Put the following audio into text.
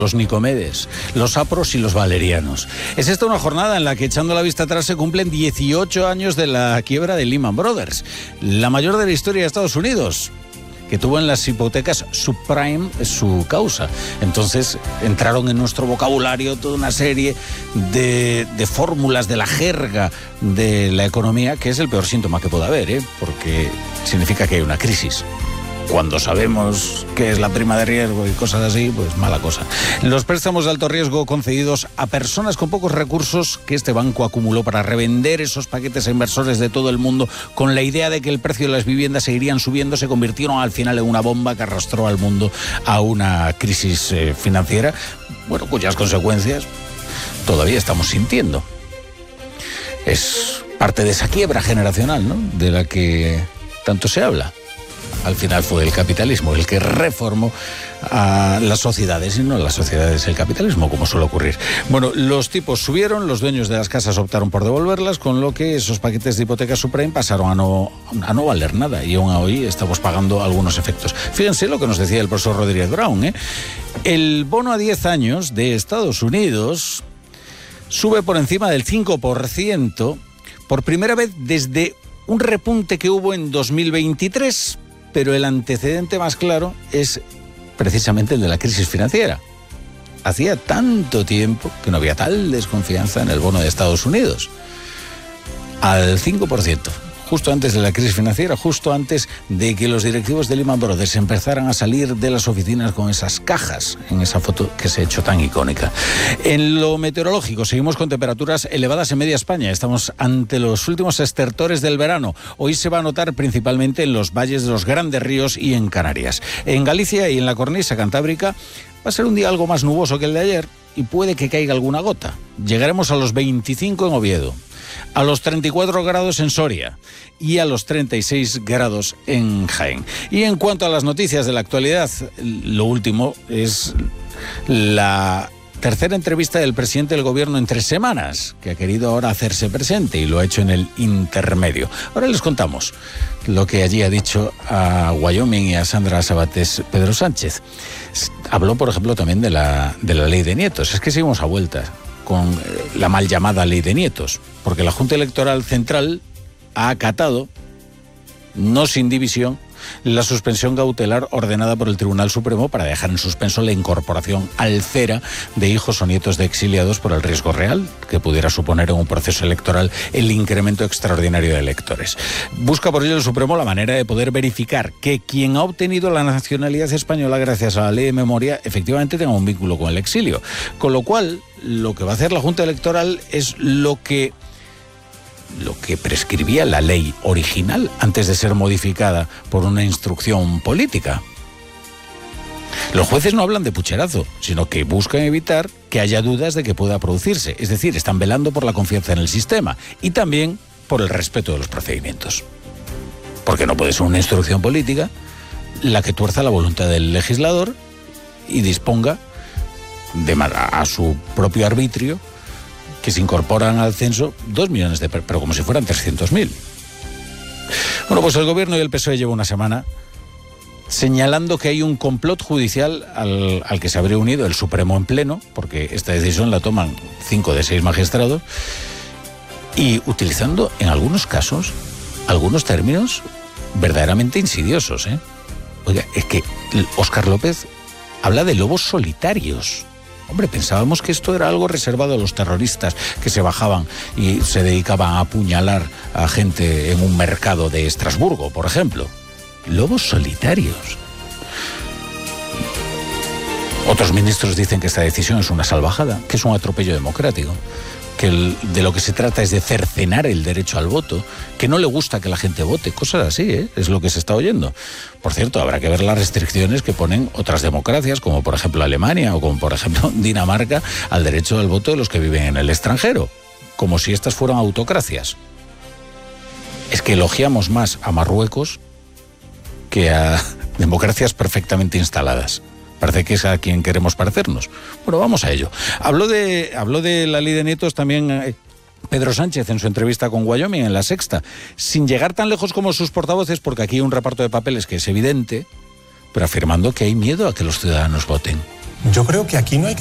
los Nicomedes, los Apros y los Valerianos. Es esta una jornada en la que, echando la vista atrás, se cumplen 18 años de la quiebra de Lehman Brothers, la mayor de la historia de Estados Unidos, que tuvo en las hipotecas subprime su causa. Entonces entraron en nuestro vocabulario toda una serie de fórmulas de la jerga de la economía, que es el peor síntoma que puede haber, porque significa que hay una crisis. Cuando sabemos qué es la prima de riesgo y cosas así, pues mala cosa. Los préstamos de alto riesgo concedidos a personas con pocos recursos que este banco acumuló para revender esos paquetes a inversores de todo el mundo con la idea de que el precio de las viviendas seguirían subiendo, se convirtieron al final en una bomba que arrastró al mundo a una crisis financiera, cuyas consecuencias todavía estamos sintiendo. Es parte de esa quiebra generacional, ¿no?, de la que tanto se habla. Al final fue el capitalismo el que reformó a las sociedades y no las sociedades el capitalismo, como suele ocurrir. Los tipos subieron, los dueños de las casas optaron por devolverlas, con lo que esos paquetes de hipotecas subprime pasaron a no valer nada, y aún hoy estamos pagando algunos efectos. Fíjense lo que nos decía el profesor Rodríguez Brown, El bono a 10 años de Estados Unidos sube por encima del 5% por primera vez desde un repunte que hubo en 2023, pero el antecedente más claro es precisamente el de la crisis financiera. Hacía tanto tiempo que no había tal desconfianza en el bono de Estados Unidos. Al 5%, justo antes de la crisis financiera, justo antes de que los directivos de Lehman Brothers empezaran a salir de las oficinas con esas cajas, en esa foto que se ha hecho tan icónica. En lo meteorológico, seguimos con temperaturas elevadas en media España. Estamos ante los últimos estertores del verano. Hoy se va a notar principalmente en los valles de los grandes ríos y en Canarias. En Galicia y en la cornisa cantábrica va a ser un día algo más nuboso que el de ayer y puede que caiga alguna gota. Llegaremos a los 25 en Oviedo, a los 34 grados en Soria y a los 36 grados en Jaén. Y en cuanto a las noticias de la actualidad, lo último es la tercera entrevista del presidente del gobierno en 3 semanas, que ha querido ahora hacerse presente y lo ha hecho en el intermedio. Ahora les contamos lo que allí ha dicho a Wyoming y a Sandra Sabatés Pedro Sánchez. Habló, por ejemplo, también de la ley de nietos. Es que seguimos a vueltas con la mal llamada ley de nietos, porque la Junta Electoral Central ha acatado, no sin división, la suspensión cautelar ordenada por el Tribunal Supremo para dejar en suspenso la incorporación alcera de hijos o nietos de exiliados por el riesgo real que pudiera suponer en un proceso electoral el incremento extraordinario de electores. Busca por ello el Supremo la manera de poder verificar que quien ha obtenido la nacionalidad española gracias a la ley de memoria efectivamente tenga un vínculo con el exilio. Con lo cual, lo que va a hacer la Junta Electoral es lo que prescribía la ley original antes de ser modificada por una instrucción política. Los jueces no hablan de pucherazo, sino que buscan evitar que haya dudas de que pueda producirse. Es decir, están velando por la confianza en el sistema y también por el respeto de los procedimientos. Porque no puede ser una instrucción política la que tuerza la voluntad del legislador y disponga a su propio arbitrio que se incorporan al censo 2 millones pero como si fueran 300.000. Pues el gobierno y el PSOE llevan una semana señalando que hay un complot judicial al que se habría unido el Supremo en pleno, porque esta decisión la toman 5 de 6 magistrados, y utilizando en algunos casos algunos términos verdaderamente insidiosos. Oiga, es que Óscar López habla de lobos solitarios. Hombre, pensábamos que esto era algo reservado a los terroristas que se bajaban y se dedicaban a apuñalar a gente en un mercado de Estrasburgo, por ejemplo. Lobos solitarios. Otros ministros dicen que esta decisión es una salvajada, que es un atropello democrático, que de lo que se trata es de cercenar el derecho al voto, que no le gusta que la gente vote, cosas así, es lo que se está oyendo. Por cierto, habrá que ver las restricciones que ponen otras democracias, como por ejemplo Alemania o como por ejemplo Dinamarca, al derecho al voto de los que viven en el extranjero, como si estas fueran autocracias. Es que elogiamos más a Marruecos que a democracias perfectamente instaladas. Parece que es a quien queremos parecernos. Vamos a ello. Habló de la ley de nietos también Pedro Sánchez en su entrevista con Wyoming en La Sexta, sin llegar tan lejos como sus portavoces, porque aquí hay un reparto de papeles que es evidente, pero afirmando que hay miedo a que los ciudadanos voten. Yo creo que aquí no hay